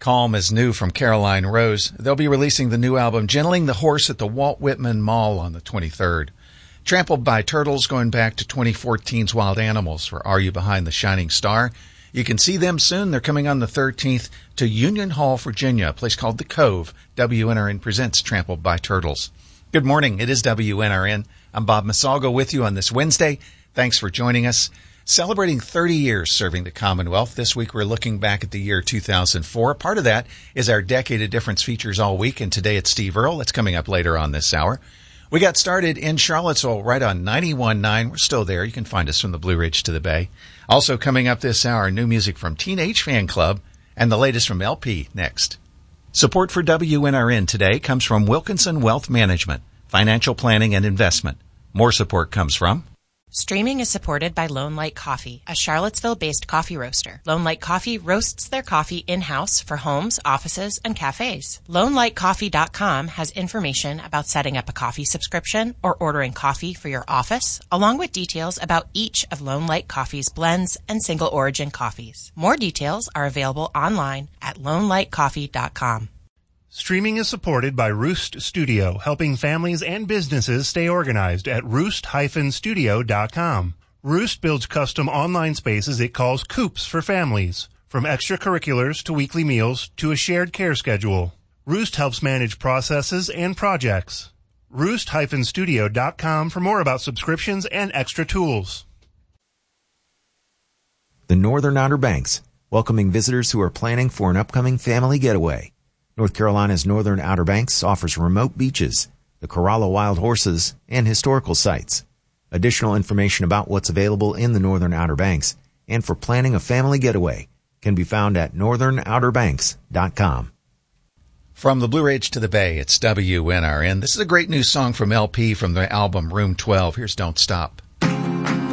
Calm is new from Caroline Rose. They'll be releasing the new album Gentling the Horse at the Walt Whitman Mall on the 23rd. Trampled by Turtles going back to 2014's Wild Animals for Are You Behind the Shining Star? You can see them soon. They're coming on the 13th to Union Hall, Virginia, a place called The Cove. WNRN presents Trampled by Turtles. Good morning. It is WNRN. I'm Bob Masalgo with you on this Wednesday. Thanks for joining us. Celebrating 30 years serving the Commonwealth. This week we're looking back at the year 2004. Part of that is our Decade of Difference features all week, and today it's Steve Earle. That's coming up later on this hour. We got started in Charlottesville right on 91.9. We're still there. You can find us from the Blue Ridge to the Bay. Also coming up this hour, new music from Teenage Fan Club and the latest from LP next. Support for WNRN today comes from Wilkinson Wealth Management, financial planning and investment. More support comes from... Streaming is supported by Lone Light Coffee, a Charlottesville-based coffee roaster. Lone Light Coffee roasts their coffee in-house for homes, offices, and cafes. LoneLightCoffee.com has information about setting up a coffee subscription or ordering coffee for your office, along with details about each of Lone Light Coffee's blends and single-origin coffees. More details are available online at LoneLightCoffee.com. Streaming is supported by Roost Studio, helping families and businesses stay organized at roost-studio.com. Roost builds custom online spaces it calls coops for families, from extracurriculars to weekly meals to a shared care schedule. Roost helps manage processes and projects. Roost-studio.com for more about subscriptions and extra tools. The Northern Outer Banks, welcoming visitors who are planning for an upcoming family getaway. North Carolina's Northern Outer Banks offers remote beaches, the Corolla Wild Horses, and historical sites. Additional information about what's available in the Northern Outer Banks and for planning a family getaway can be found at northernouterbanks.com. From the Blue Ridge to the Bay, it's WNRN. This is a great new song from LP from the album Room 12. Here's Don't Stop.